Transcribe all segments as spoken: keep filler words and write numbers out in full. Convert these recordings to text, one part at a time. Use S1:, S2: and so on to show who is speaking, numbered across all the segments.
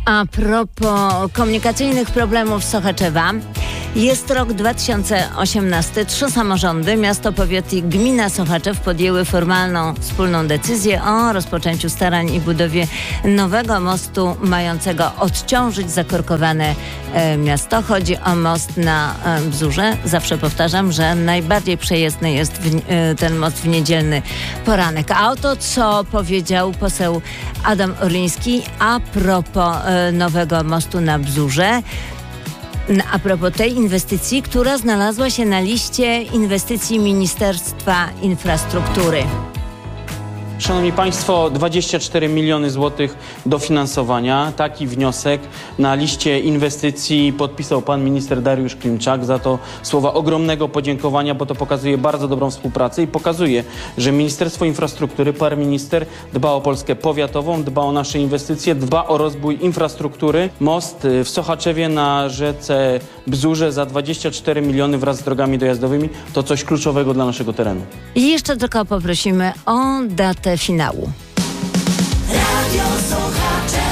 S1: A propos komunikacyjnych problemów Sochaczewa, jest rok dwa tysiące osiemnasty. Trzy samorządy, miasto, powiat i gmina Sochaczew podjęły formalną wspólną decyzję o rozpoczęciu starań i budowie nowego mostu mającego odciążyć zakorkowane e, miasto. Chodzi o most na e, Bzurze. Zawsze powtarzam, że najbardziej przejezdny jest w, e, ten most w niedzielny poranek. A oto co powiedział poseł Adam Orliński a propos e, nowego mostu na Bzurze. A propos tej inwestycji, która znalazła się na liście inwestycji Ministerstwa Infrastruktury.
S2: Szanowni Państwo, dwadzieścia cztery miliony złotych dofinansowania. Taki wniosek na liście inwestycji podpisał pan minister Dariusz Klimczak. Za to słowa ogromnego podziękowania, bo to pokazuje bardzo dobrą współpracę i pokazuje, że Ministerstwo Infrastruktury, pan minister dba o Polskę powiatową, dba o nasze inwestycje, dba o rozwój infrastruktury. Most w Sochaczewie na rzece Bzurze za dwadzieścia cztery miliony wraz z drogami dojazdowymi to coś kluczowego dla naszego terenu.
S1: I jeszcze tylko poprosimy o datę finału. Radio Sochaczew.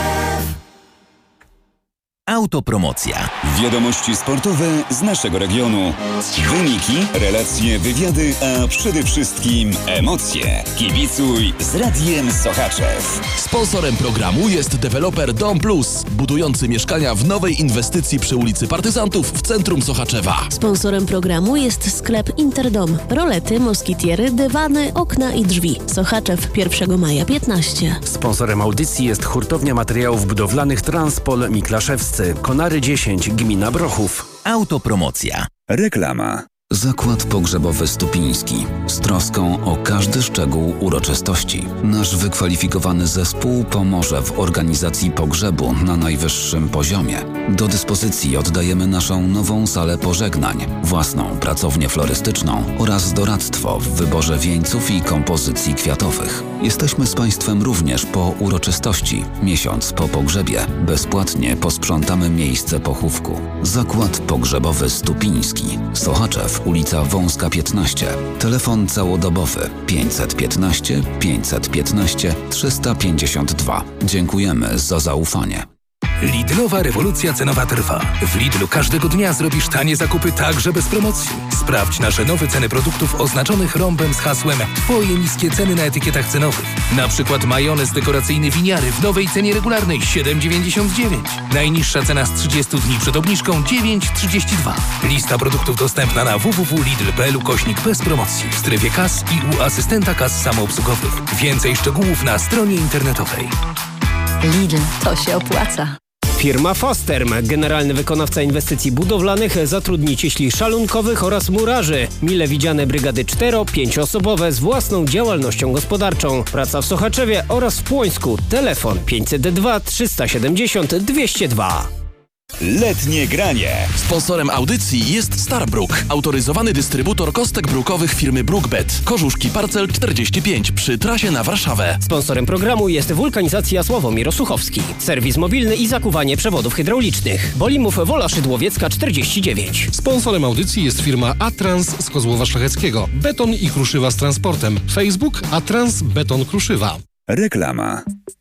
S3: Autopromocja. Wiadomości sportowe z naszego regionu. Wyniki, relacje, wywiady, a przede wszystkim emocje. Kibicuj z Radiem Sochaczew.
S4: Sponsorem programu jest deweloper Dom Plus, budujący mieszkania w nowej inwestycji przy ulicy Partyzantów w centrum Sochaczewa.
S5: Sponsorem programu jest sklep Interdom. Rolety, moskitiery, dywany, okna i drzwi. Sochaczew, pierwszego maja piętnaście.
S6: Sponsorem audycji jest hurtownia materiałów budowlanych Transpol Miklaszewscy. Konary dziesięć, gmina Brochów.
S3: Autopromocja. Reklama. Zakład Pogrzebowy Stupiński. Z troską o każdy szczegół uroczystości. Nasz wykwalifikowany zespół pomoże w organizacji pogrzebu na najwyższym poziomie. Do dyspozycji oddajemy naszą nową salę pożegnań, własną pracownię florystyczną oraz doradztwo w wyborze wieńców i kompozycji kwiatowych. Jesteśmy z Państwem również po uroczystości. Miesiąc po pogrzebie bezpłatnie posprzątamy miejsce pochówku. Zakład Pogrzebowy Stupiński. Sochaczew, ulica Wąska piętnaście. Telefon całodobowy pięćset piętnaście pięćset piętnaście trzysta pięćdziesiąt dwa. Dziękujemy za zaufanie.
S7: Lidlowa rewolucja cenowa trwa. W Lidlu każdego dnia zrobisz tanie zakupy także bez promocji. Sprawdź nasze nowe ceny produktów oznaczonych rąbem z hasłem Twoje niskie ceny na etykietach cenowych. Na przykład majonez dekoracyjny Winiary w nowej cenie regularnej siedem dziewięćdziesiąt dziewięć. Najniższa cena z trzydziestu dni przed obniżką dziewięć trzydzieści dwa. Lista produktów dostępna na w w w kropka lidl kropka p l ukośnik bez promocji w strefie kas i u asystenta kas samoobsługowych. Więcej szczegółów na stronie internetowej.
S1: Lidl, to się opłaca.
S8: Firma Fosterm, generalny wykonawca inwestycji budowlanych, zatrudni cieśli szalunkowych oraz murarzy. Mile widziane brygady cztero-pięcioosobowe z własną działalnością gospodarczą. Praca w Sochaczewie oraz w Płońsku. Telefon pięćset dwa trzysta siedemdziesiąt dwieście dwa.
S3: Letnie granie.
S4: Sponsorem audycji jest Starbrook, autoryzowany dystrybutor kostek brukowych firmy Brookbet. Korzuszki Parcel czterdzieści pięć przy trasie na Warszawę.
S8: Sponsorem programu jest Wulkanizacja Sławomir Osuchowski. Serwis mobilny i zakuwanie przewodów hydraulicznych. Bolimów Wola Szydłowiecka czterdzieści dziewięć.
S9: Sponsorem audycji jest firma Atrans z Kozłowa Szlacheckiego. Beton i kruszywa z transportem. Facebook Atrans Beton Kruszywa.
S3: Reklama.